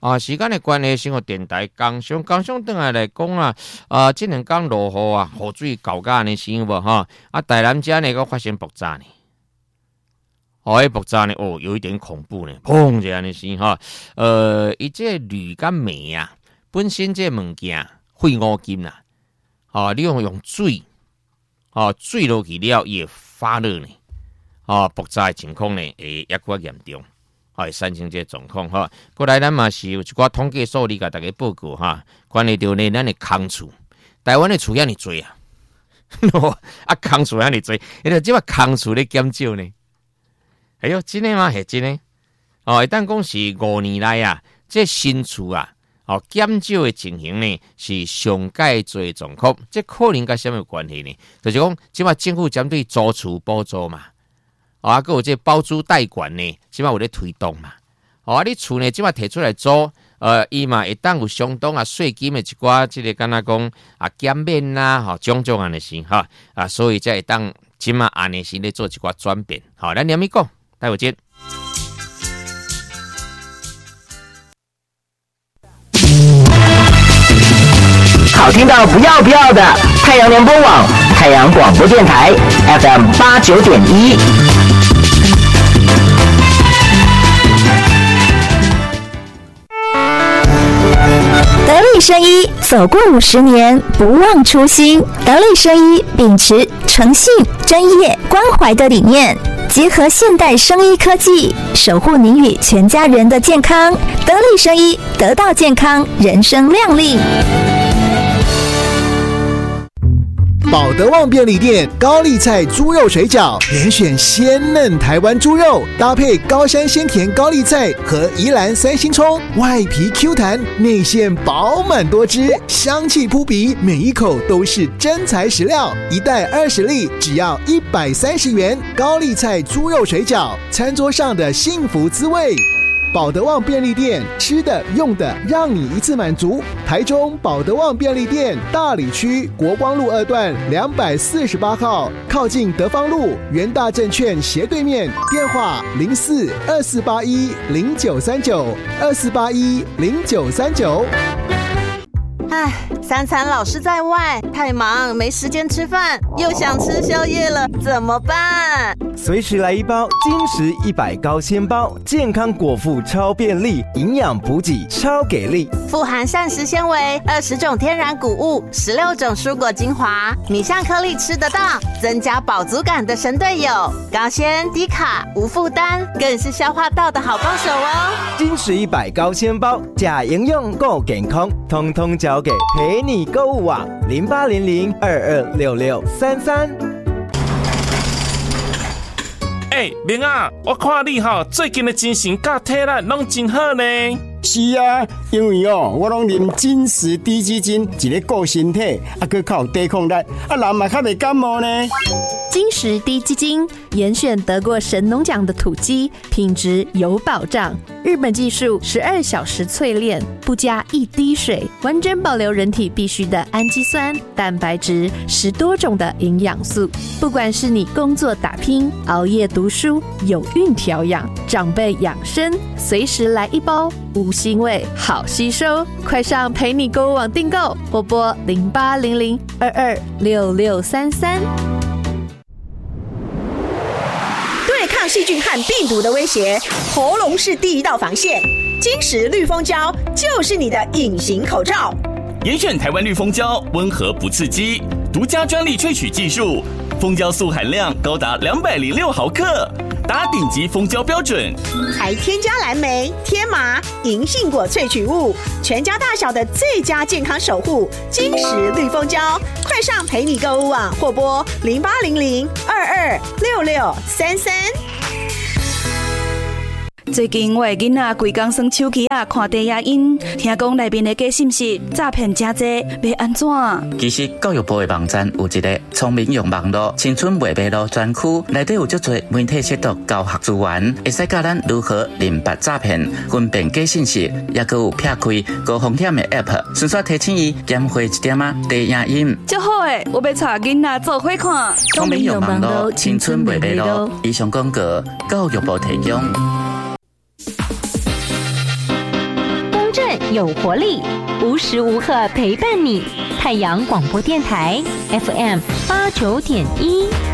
时间的关系，生活电台工商转来讲啊，这两天落雨啊，雨水高甲安尼是无哈？台南遮呢，个发生爆炸呢。迄爆炸呢，有一点恐怖呢，砰一下安尼是哈。伊这铝甲镁啊，本身这物件废五金啦，你用水，水落去了也发热呢，爆炸的情况呢，会也较严重。会产生这状况哈，过来咱嘛是有一寡统计数字，甲大家报告哈，关于到呢咱的空厝，台湾的厝遐尼多啊，空厝遐尼多，因为即摆空厝咧减少呢。哎呦，真的吗？系真的。一旦讲是5年来啊，这新厝啊，减少的情形呢是上界多的状况，这可能甲什么有关系呢？就是讲，即摆政府针对租厝补助嘛。还有这包租代管呢，即摆有咧推动嘛。你厝呢，即摆提出来租，伊嘛会当有相当税金的一寡，即个敢若讲减免啦，种种安尼是哈所以才会当即摆安尼是咧做一寡转变。好，咱连咪讲，待会见。 好听到不要的太阳联播网、太阳广播电台 FM 89.1。 得力生医走过50年，不忘初心。得力生医秉持诚信、专业、关怀的理念，结合现代生医科技，守护您与全家人的健康。得力生医，得到健康，人生亮丽。 保德旺便利店高丽菜猪肉水饺，连选鲜嫩台湾猪肉，搭配高山鲜甜高丽菜和宜兰3星葱，外皮 Q 弹，内馅饱满多汁，香气扑鼻，每一口都是真材实料。一袋20粒，只要130元。高丽菜猪肉水饺，餐桌上的幸福滋味。保德旺便利店，吃的用的让你一次满足。台中保德旺便利店大里区国光路2段248号，靠近德芳路元大证券斜对面，电话04-2481-0939，2481-0939。 3餐老是在外，太忙没时间吃饭，又想吃宵夜了，怎么办？ 随时来一包金石100高纤包，健康果腹超便利，营养补给超给力， 富含膳食纤维、20种天然谷物、16种蔬果精华，米香颗粒吃得到，增加饱足感的神队友，高纤低卡无负担，更是消化道的好帮手哦。 金石100高纤包，假营养够健康，通通交给陪你购物网0800226633。 明啊，我看你最近的精神甲体力拢真好呢。 是啊，因为我拢啉金石低基金，一个顾身体，还靠有抵抗力，人嘛较袂感冒呢。 金石低基金严选得过神农奖的土鸡，品质有保障。日本技术12小时淬炼，不加一滴水，完整保留人体必需的氨基酸、蛋白质，10多种的营养素。不管是你工作打拼、熬夜读书、有孕调养、长辈养生，随时来一包，无腥味，好吸收。快上陪你购物网订购，或拨0800226633。 对抗细菌和病毒的威胁，喉咙是第一道防线。金石绿蜂胶就是你的隐形口罩。 严选台湾绿蜂胶，温和不刺激，独家专利萃取技术，蜂胶素含量高达206毫克，达顶级蜂胶标准， 还添加蓝莓、天麻、银杏果萃取物，全家大小的最佳健康守护。金石绿蜂胶，快上陪你购物网或拨0800226633。 最近我的囡仔规工耍手机看低影音，听讲内面的假信息诈骗真多，要安怎？ 其实教育部的网站有一个聪明用网络青春未迷路专区，内底有足多媒体识读教学资源，会使教咱如何认别诈骗、分辨假信息，也佮有撇开高风险的 App， 顺续提醒伊减花一点低影音。 足好诶，我要带囡仔做伙看。 聪明用网络青春未迷路，以上广告教育部提供。 正有活力，无时无刻陪伴你。太阳广播电台 FM 89.1。